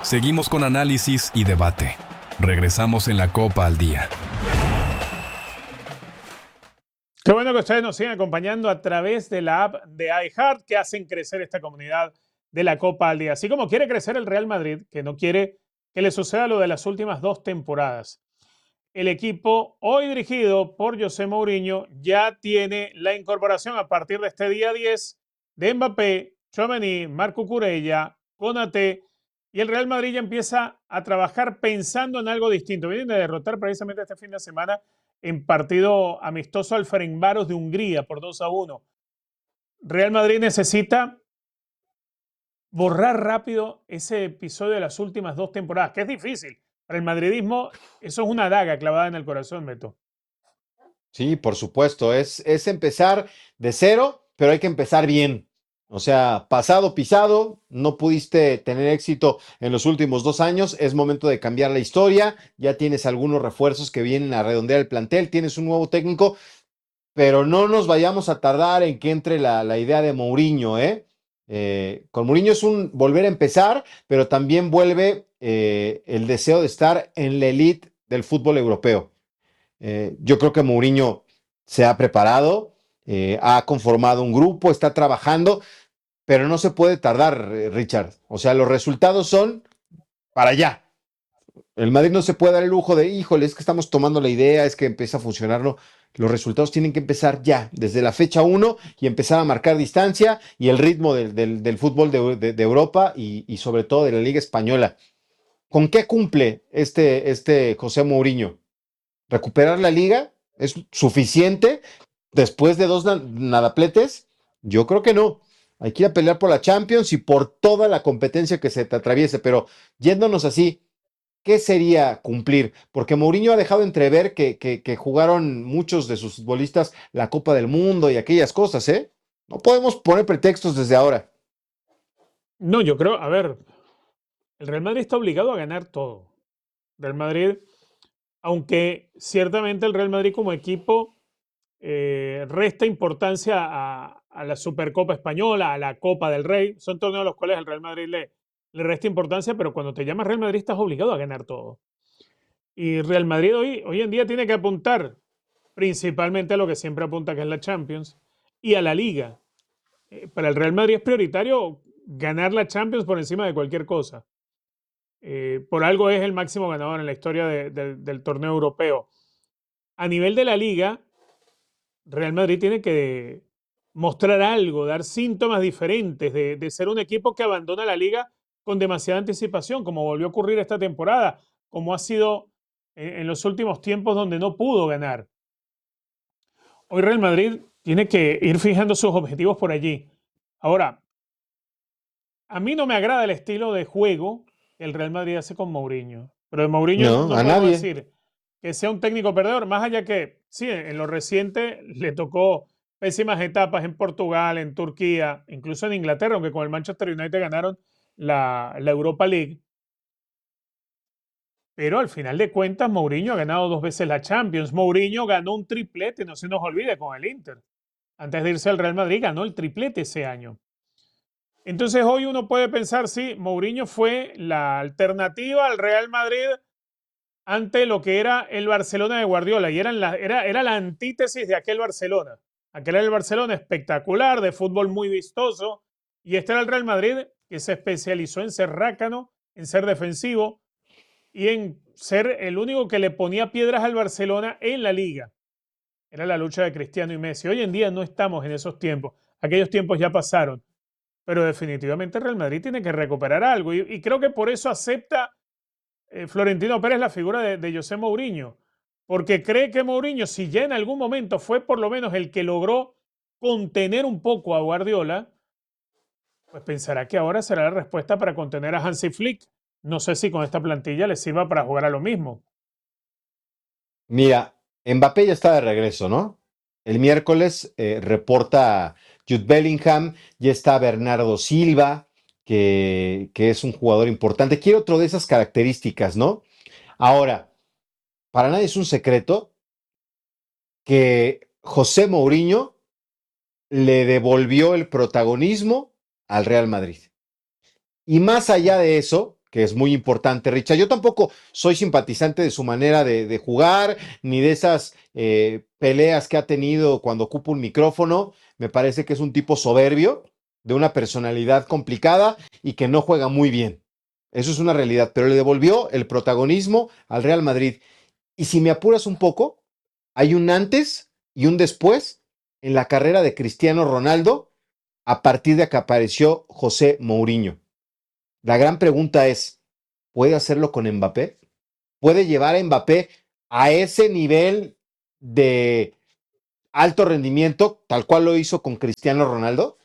Seguimos con análisis y debate. Regresamos en la Copa al Día. Qué bueno que ustedes nos siguen acompañando a través de la app de iHeart, que hacen crecer esta comunidad de la Copa al Día. Así como quiere crecer el Real Madrid, que no quiere que le suceda lo de las últimas 2 temporadas. El equipo, hoy dirigido por José Mourinho, ya tiene la incorporación a partir de este día 10 de Mbappé, Tchouaméni, Marco Cucurella, Konaté, y el Real Madrid ya empieza a trabajar pensando en algo distinto. Vienen de derrotar precisamente este fin de semana en partido amistoso al Ferencváros de Hungría por 2-1. Real Madrid necesita borrar rápido ese episodio de las últimas 2 temporadas, que es difícil. Para el madridismo, eso es una daga clavada en el corazón, Beto. Sí, por supuesto, es empezar de cero, pero hay que empezar bien. O sea, pasado, pisado, no pudiste tener éxito en los últimos 2 años, es momento de cambiar la historia, ya tienes algunos refuerzos que vienen a redondear el plantel, tienes un nuevo técnico, pero no nos vayamos a tardar en que entre la idea de Mourinho, ¿eh? Con Mourinho es un volver a empezar, pero también vuelve el deseo de estar en la elite del fútbol europeo. Yo creo que Mourinho se ha preparado, ha conformado un grupo, está trabajando, pero no se puede tardar, Richard. O sea, los resultados son para allá. El Madrid no se puede dar el lujo de, híjole, es que estamos tomando la idea, es que empieza a funcionar, no. Los resultados tienen que empezar ya, desde la fecha 1 y empezar a marcar distancia y el ritmo del fútbol de Europa y sobre todo de la Liga Española. ¿Con qué cumple este José Mourinho? ¿Recuperar la Liga? ¿Es suficiente después de 2 nadapletes? Yo creo que no. Hay que ir a pelear por la Champions y por toda la competencia que se te atraviese, pero yéndonos así, ¿qué sería cumplir? Porque Mourinho ha dejado entrever que jugaron muchos de sus futbolistas la Copa del Mundo y aquellas cosas, ¿eh? No podemos poner pretextos desde ahora. No, yo creo, a ver, el Real Madrid está obligado a ganar todo. Real Madrid, aunque ciertamente el Real Madrid como equipo resta importancia a la Supercopa Española, a la Copa del Rey, son torneos a los cuales el Real Madrid le resta importancia, pero cuando te llamas Real Madrid estás obligado a ganar todo. Y Real Madrid hoy en día tiene que apuntar principalmente a lo que siempre apunta, que es la Champions, y a la Liga. Para el Real Madrid es prioritario ganar la Champions por encima de cualquier cosa. Por algo es el máximo ganador en la historia del torneo europeo. A nivel de la Liga, Real Madrid tiene que mostrar algo, dar síntomas diferentes de ser un equipo que abandona la Liga con demasiada anticipación, como volvió a ocurrir esta temporada, como ha sido en los últimos tiempos donde no pudo ganar. Hoy Real Madrid tiene que ir fijando sus objetivos por allí. Ahora, a mí no me agrada el estilo de juego que el Real Madrid hace con Mourinho. Pero de Mourinho No, no a podemos nadie. decir que sea un técnico perdedor, más allá que, sí, en lo reciente le tocó pésimas etapas en Portugal, en Turquía, incluso en Inglaterra, aunque con el Manchester United ganaron la Europa League. Pero al final de cuentas, Mourinho ha ganado 2 veces la Champions. Mourinho ganó un triplete, no se nos olvide, con el Inter. Antes de irse al Real Madrid, ganó el triplete ese año. Entonces hoy uno puede pensar, sí, Mourinho fue la alternativa al Real Madrid ante lo que era el Barcelona de Guardiola y era la antítesis de aquel Barcelona. Aquel era el Barcelona espectacular, de fútbol muy vistoso, y este era el Real Madrid que se especializó en ser rácano, en ser defensivo y en ser el único que le ponía piedras al Barcelona en la liga. Era la lucha de Cristiano y Messi. Hoy en día no estamos en esos tiempos. Aquellos tiempos ya pasaron. Pero definitivamente el Real Madrid tiene que recuperar algo. Y creo que por eso acepta Florentino Pérez la figura de José Mourinho. Porque cree que Mourinho, si ya en algún momento fue por lo menos el que logró contener un poco a Guardiola, pues pensará que ahora será la respuesta para contener a Hansi Flick. No sé si con esta plantilla le sirva para jugar a lo mismo. Mira, Mbappé ya está de regreso, ¿no? El miércoles reporta Jude Bellingham, ya está Bernardo Silva, que es un jugador importante. Quiere otro de esas características, ¿no? Ahora, para nadie es un secreto que José Mourinho le devolvió el protagonismo al Real Madrid. Y más allá de eso, que es muy importante, Richard. Yo tampoco soy simpatizante de su manera de jugar, ni de esas peleas que ha tenido cuando ocupa un micrófono. Me parece que es un tipo soberbio, de una personalidad complicada y que no juega muy bien. Eso es una realidad, pero le devolvió el protagonismo al Real Madrid. Y si me apuras un poco, hay un antes y un después en la carrera de Cristiano Ronaldo a partir de que apareció José Mourinho. La gran pregunta es, ¿puede hacerlo con Mbappé? ¿Puede llevar a Mbappé a ese nivel de alto rendimiento, tal cual lo hizo con Cristiano Ronaldo?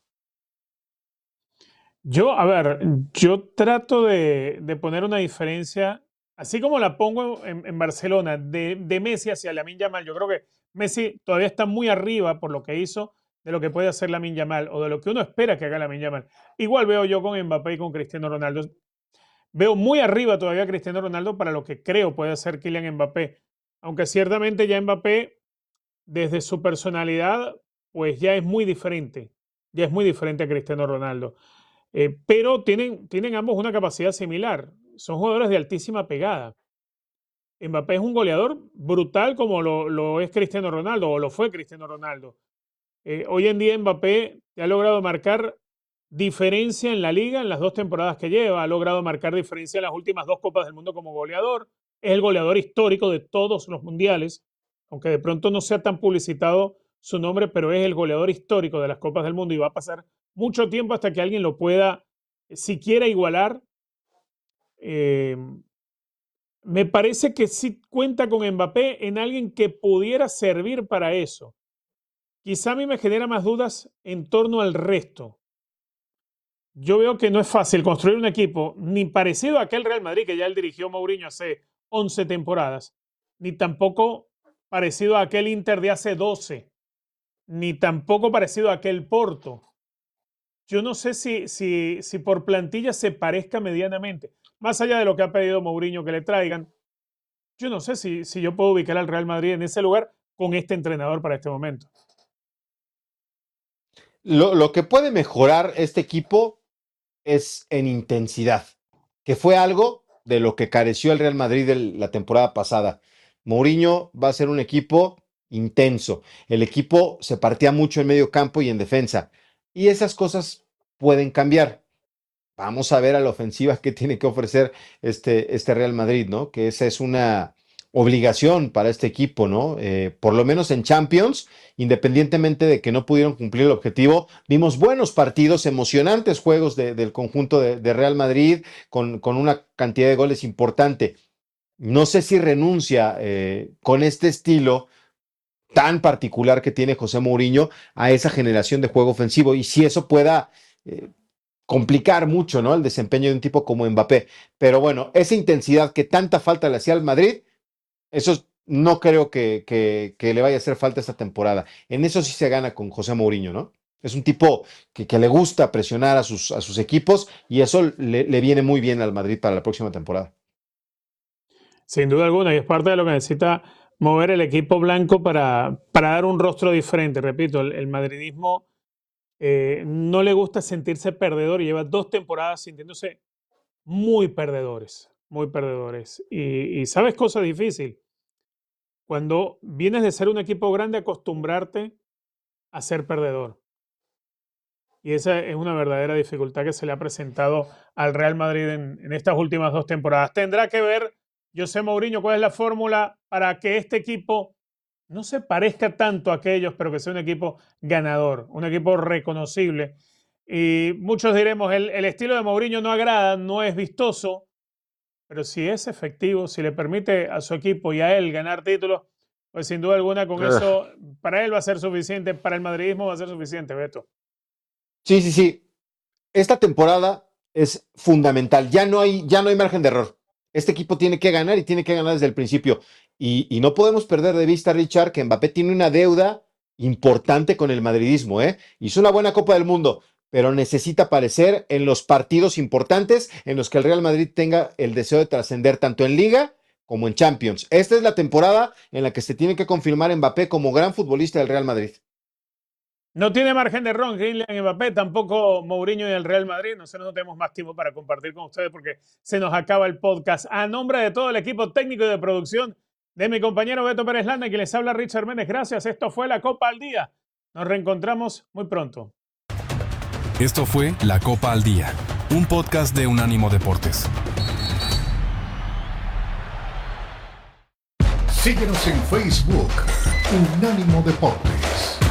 A ver, yo trato de poner una diferencia, así como la pongo en Barcelona, de Messi hacia Lamine Yamal. Yo creo que Messi todavía está muy arriba por lo que hizo de lo que puede hacer Lamine Yamal o de lo que uno espera que haga Lamine Yamal. Igual veo yo con Mbappé y con Cristiano Ronaldo. Veo muy arriba todavía a Cristiano Ronaldo para lo que creo puede hacer Kylian Mbappé. Aunque ciertamente ya Mbappé, desde su personalidad, pues ya es muy diferente. Ya es muy diferente a Cristiano Ronaldo. Pero tienen ambos una capacidad similar. Son jugadores de altísima pegada. Mbappé es un goleador brutal como lo es Cristiano Ronaldo o lo fue Cristiano Ronaldo. Hoy en día Mbappé ha logrado marcar diferencia en la liga en las 2 temporadas que lleva, ha logrado marcar diferencia en las últimas 2 Copas del Mundo como goleador, es el goleador histórico de todos los mundiales, aunque de pronto no sea tan publicitado su nombre, pero es el goleador histórico de las Copas del Mundo y va a pasar mucho tiempo hasta que alguien lo pueda siquiera igualar. Eh, Me parece que sí cuenta con Mbappé en alguien que pudiera servir para eso. Quizá a mí me genera más dudas en torno al resto. Yo veo que no es fácil construir un equipo ni parecido a aquel Real Madrid que ya él dirigió Mourinho hace 11 temporadas, ni tampoco parecido a aquel Inter de hace 12, ni tampoco parecido a aquel Porto. Yo no sé si por plantilla se parezca medianamente, más allá de lo que ha pedido Mourinho que le traigan. Yo no sé si yo puedo ubicar al Real Madrid en ese lugar con este entrenador para este momento. Lo que puede mejorar este equipo es en intensidad, que fue algo de lo que careció el Real Madrid la temporada pasada. Mourinho va a ser un equipo intenso. El equipo se partía mucho en medio campo y en defensa. Y esas cosas pueden cambiar. Vamos a ver a la ofensiva que tiene que ofrecer este Real Madrid, ¿no? Que esa es una obligación para este equipo, ¿no? Por lo menos en Champions, independientemente de que no pudieron cumplir el objetivo, vimos buenos partidos, emocionantes juegos del conjunto de Real Madrid con una cantidad de goles importante. No sé si renuncia con este estilo tan particular que tiene José Mourinho a esa generación de juego ofensivo y si eso pueda eh, complicar mucho, ¿no? El desempeño de un tipo como Mbappé. Pero bueno, esa intensidad que tanta falta le hacía al Madrid, eso no creo que le vaya a hacer falta esta temporada. En eso sí se gana con José Mourinho, ¿no? Es un tipo que le gusta presionar a sus equipos y eso le viene muy bien al Madrid para la próxima temporada. Sin duda alguna, y es parte de lo que necesita mover el equipo blanco para dar un rostro diferente. Repito, el madridismo no le gusta sentirse perdedor y lleva 2 temporadas sintiéndose muy perdedores, muy perdedores. Y sabes cosa difícil, cuando vienes de ser un equipo grande, acostumbrarte a ser perdedor. Y esa es una verdadera dificultad que se le ha presentado al Real Madrid en estas últimas 2 temporadas. Tendrá que ver José Mourinho cuál es la fórmula para que este equipo no se parezca tanto a aquellos, pero que sea un equipo ganador, un equipo reconocible. Y muchos diremos, el estilo de Mourinho no agrada, no es vistoso, pero si es efectivo, si le permite a su equipo y a él ganar títulos, pues sin duda alguna con eso, para él va a ser suficiente, para el madridismo va a ser suficiente, Beto. Sí, sí, sí. Esta temporada es fundamental. Ya no hay margen de error. Este equipo tiene que ganar y tiene que ganar desde el principio. Y no podemos perder de vista, Richard, que Mbappé tiene una deuda importante con el madridismo, ¿eh? Hizo una buena Copa del Mundo, pero necesita aparecer en los partidos importantes en los que el Real Madrid tenga el deseo de trascender tanto en Liga como en Champions. Esta es la temporada en la que se tiene que confirmar Mbappé como gran futbolista del Real Madrid. No tiene margen de error Kylian Mbappé, tampoco Mourinho y el Real Madrid. Nosotros no tenemos más tiempo para compartir con ustedes porque se nos acaba el podcast. A nombre de todo el equipo técnico y de producción, de mi compañero Beto Pérez Landa, que les habla Richard Méndez. Gracias. Esto fue La Copa al Día. Nos reencontramos muy pronto. Esto fue La Copa al Día, un podcast de Unánimo Deportes. Síguenos en Facebook, Unánimo Deportes.